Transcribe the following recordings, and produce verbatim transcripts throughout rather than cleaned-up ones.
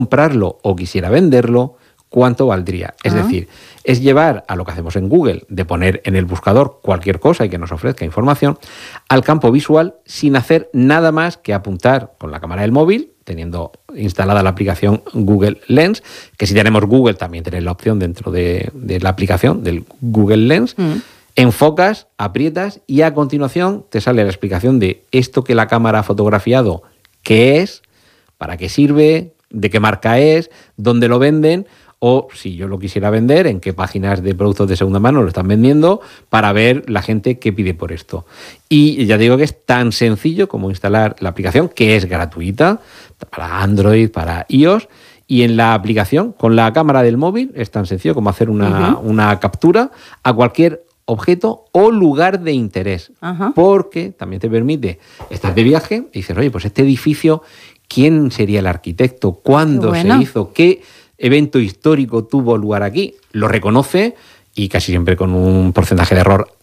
comprarlo o quisiera venderlo, ¿cuánto valdría? Es Ah. decir, es llevar a lo que hacemos en Google, de poner en el buscador cualquier cosa y que nos ofrezca información, al campo visual sin hacer nada más que apuntar con la cámara del móvil, teniendo instalada la aplicación Google Lens, que si tenemos Google también tenéis la opción dentro de, de la aplicación del Google Lens, mm. enfocas, aprietas y a continuación te sale la explicación de esto que la cámara ha fotografiado, qué es, para qué sirve, de qué marca es, dónde lo venden, o si yo lo quisiera vender, en qué páginas de productos de segunda mano lo están vendiendo, para ver la gente qué pide por esto. Y ya digo que es tan sencillo como instalar la aplicación, que es gratuita, para Android, para iOS, y en la aplicación, con la cámara del móvil, es tan sencillo como hacer una, uh-huh. una captura a cualquier objeto o lugar de interés. Uh-huh. Porque también te permite estar de viaje y dices, oye, pues este edificio, ¿quién sería el arquitecto? ¿Cuándo bueno. se hizo? ¿Qué evento histórico tuvo lugar aquí? Lo reconoce y casi siempre con un porcentaje de error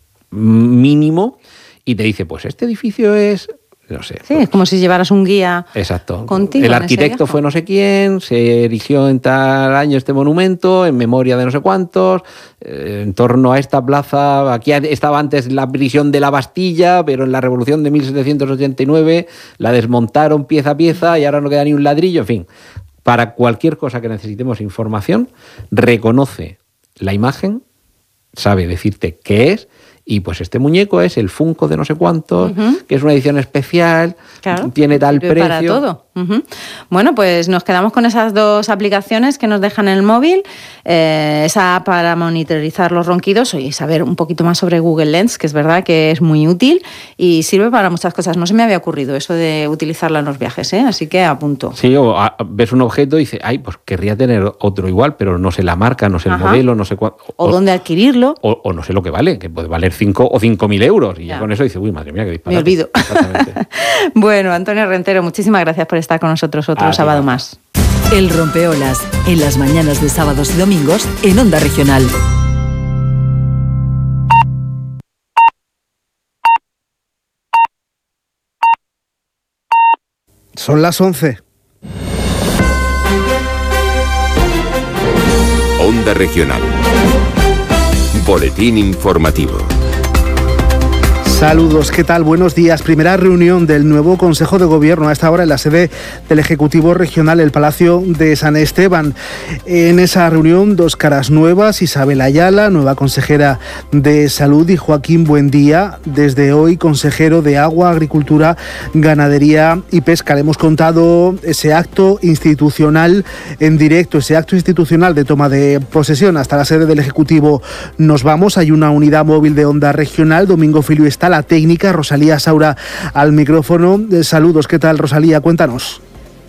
mínimo y te dice, pues este edificio es, no sé. Sí, pues, es como si llevaras un guía exacto. contigo. El arquitecto fue no sé quién, se erigió en tal año este monumento, en memoria de no sé cuántos, eh, en torno a esta plaza, aquí estaba antes la prisión de la Bastilla, pero en la Revolución de mil setecientos ochenta y nueve la desmontaron pieza a pieza y ahora no queda ni un ladrillo, en fin. Para cualquier cosa que necesitemos información, reconoce la imagen, sabe decirte qué es, y pues este muñeco es el Funko de no sé cuántos, uh-huh. que es una edición especial, claro, tiene tal precio. Para todo. Uh-huh. Bueno, pues nos quedamos con esas dos aplicaciones que nos dejan en el móvil, eh, esa para monitorizar los ronquidos y saber un poquito más sobre Google Lens, que es verdad que es muy útil y sirve para muchas cosas. No se me había ocurrido eso de utilizarla en los viajes, ¿eh? Así que apunto. Sí, o a, ves un objeto y dices, ay, pues querría tener otro igual, pero no sé la marca, no sé el Ajá. modelo, no sé cuánto. O, o dónde adquirirlo. O, o no sé lo que vale, que puede valer cinco o cinco mil euros. Y ya. ya con eso dices, uy, madre mía, qué disparate. Me olvido. Bueno, Antonio Rentero, muchísimas gracias por estar con nosotros otro ah, sábado sí, más. El Rompeolas, en las mañanas de sábados y domingos en Onda Regional. Son las once. Onda Regional. Boletín informativo. Saludos, ¿qué tal? Buenos días. Primera reunión del nuevo Consejo de Gobierno a esta hora en la sede del Ejecutivo Regional, el Palacio de San Esteban. En esa reunión, dos caras nuevas, Isabel Ayala, nueva consejera de Salud, y Joaquín Buendía, desde hoy consejero de Agua, Agricultura, Ganadería y Pesca. Le hemos contado ese acto institucional en directo, ese acto institucional de toma de posesión. Hasta la sede del Ejecutivo nos vamos. Hay una unidad móvil de Onda Regional. Domingo Filio está la técnica, Rosalía Saura al micrófono. Saludos, ¿qué tal, Rosalía? Cuéntanos.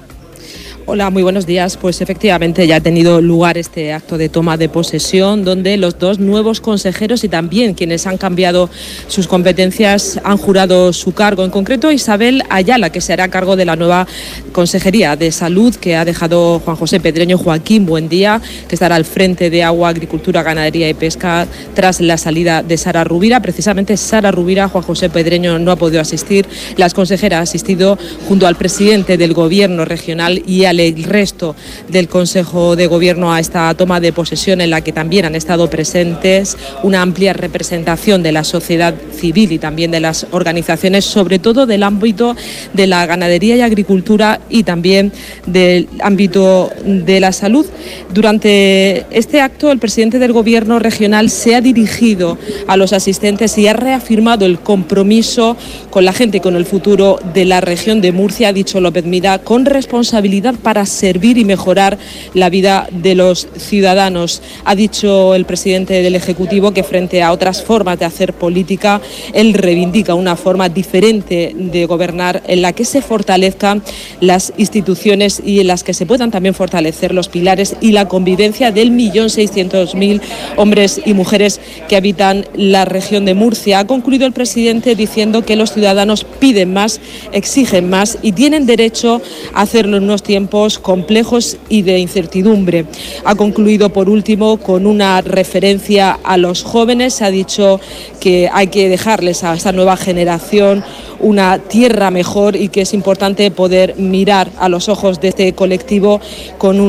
Hola, muy buenos días. Pues efectivamente ya ha tenido lugar este acto de toma de posesión donde los dos nuevos consejeros y también quienes han cambiado sus competencias han jurado su cargo. En concreto, Isabel Ayala, que se hará cargo de la nueva Consejería de Salud que ha dejado Juan José Pedreño. Joaquín Buendía, que estará al frente de Agua, Agricultura, Ganadería y Pesca tras la salida de Sara Rubira. Precisamente Sara Rubira, Juan José Pedreño no ha podido asistir. Las consejeras han asistido junto al presidente del Gobierno regional y al el resto del Consejo de Gobierno a esta toma de posesión, en la que también han estado presentes una amplia representación de la sociedad civil y también de las organizaciones, sobre todo del ámbito de la ganadería y agricultura y también del ámbito de la salud. Durante este acto, el presidente del Gobierno regional se ha dirigido a los asistentes y ha reafirmado el compromiso con la gente y con el futuro de la región de Murcia. Ha dicho López Mida, con responsabilidad para servir y mejorar la vida de los ciudadanos. Ha dicho el presidente del Ejecutivo que frente a otras formas de hacer política, él reivindica una forma diferente de gobernar en la que se fortalezcan las instituciones y en las que se puedan también fortalecer los pilares y la convivencia del millón seiscientos mil hombres y mujeres que habitan la región de Murcia. Ha concluido el presidente diciendo que los ciudadanos piden más, exigen más y tienen derecho a hacerlo en unos tiempos tiempos complejos y de incertidumbre. Ha concluido por último con una referencia a los jóvenes. Ha dicho que hay que dejarles a esta nueva generación una tierra mejor y que es importante poder mirar a los ojos de este colectivo con un